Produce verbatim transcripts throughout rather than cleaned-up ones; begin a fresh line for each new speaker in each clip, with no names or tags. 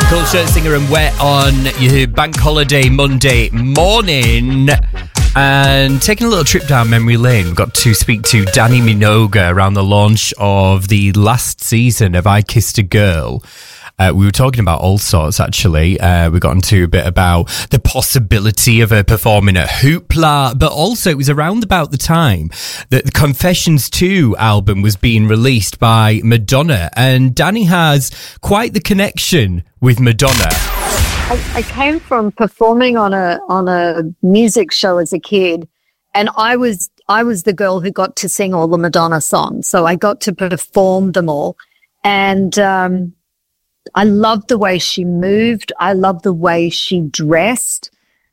Culture, Singer and Wet on your bank holiday Monday morning. And taking a little trip down memory lane, got to speak to Dannii Minogue around the launch of the last season of I Kissed a Girl. Uh, we were talking about all sorts, actually. Uh, we got into a bit about the possibility of her performing at Hoopla, but also it was around about the time that the Confessions two album was being released by Madonna, and Dannii has quite the connection with Madonna.
I, I came from performing on a on a music show as a kid, and I was I was the girl who got to sing all the Madonna songs, so I got to perform them all, and um I loved the way she moved. I loved the way she dressed.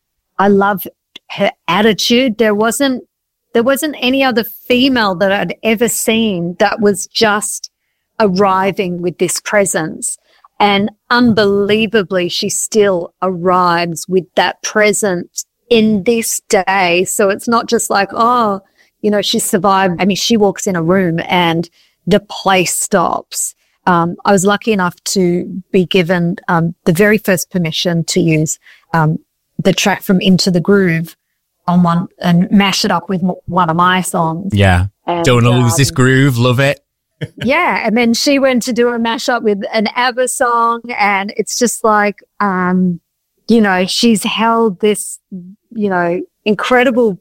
I loved her attitude. There wasn't, there wasn't any other female that I'd ever seen that was just arriving with this presence. And unbelievably, she still arrives with that presence in this day. So it's not just like, oh, you know, she survived. I mean, she walks in a room and the place stops. Um, I was lucky enough to be given um, the very first permission to use um, the track from Into the Groove on one and mash it up with m- one of my songs.
Yeah. And, Don't want to um, lose this groove. Love it.
Yeah. And then she went to do a mashup with an ABBA song. And it's just like, um, you know, she's held this, you know, incredible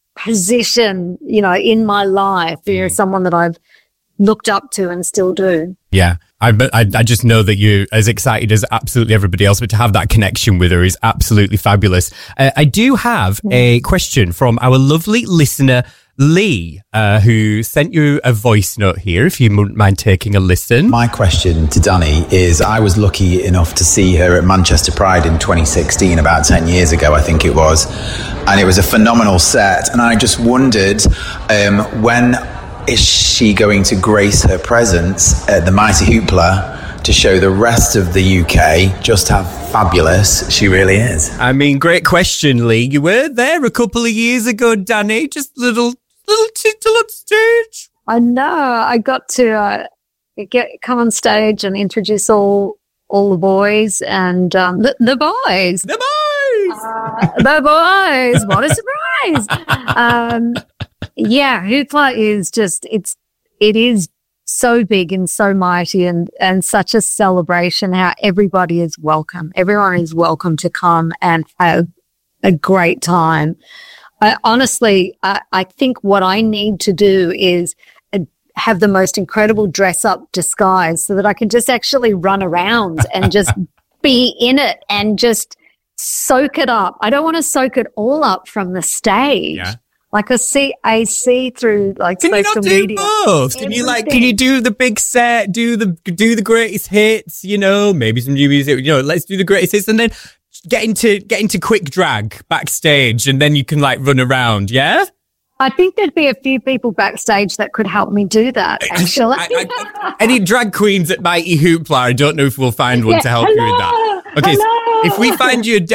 position, you know, in my life. Mm. You're someone that I've looked up to and still do.
Yeah, I, I I just know that you're as excited as absolutely everybody else, but to have that connection with her is absolutely fabulous. Uh, I do have a question from our lovely listener, Lee, uh, who sent you a voice note here, if you wouldn't mind taking a listen.
My question to Dannii is, I was lucky enough to see her at Manchester Pride in twenty sixteen, about ten years ago, I think it was, and it was a phenomenal set, and I just wondered um, when is she going to grace her presence at the Mighty Hoopla to show the rest of the U K just how fabulous she really is?
I mean, great question, Lee. You were there a couple of years ago, Dannii, just little little title on stage.
I know. I got to uh, get come on stage and introduce all all the boys and um, the, the boys.
The boys!
Uh, the boys! What a surprise! um, Yeah, Hoopla is just, it's, it is so big and so mighty and, and such a celebration how everybody is welcome. Everyone is welcome to come and have a great time. I, honestly, I, I think what I need to do is uh, have the most incredible dress up disguise so that I can just actually run around and just be in it and just soak it up. I don't want to soak it all up from the stage.
Yeah.
Like I see, I see through like
can
social
you not
media.
do both? Can you like? Can you do the big set? Do the do the greatest hits? You know, maybe some new music. You know, let's do the greatest hits, and then get into get into quick drag backstage, and then you can like run around. Yeah.
I think there'd be a few people backstage that could help me do that. Actually,
I, I, I, any drag queens at Mighty Hoopla? I don't know if we'll find one
yeah,
to help
hello,
you with that. Okay,
hello.
so if we find you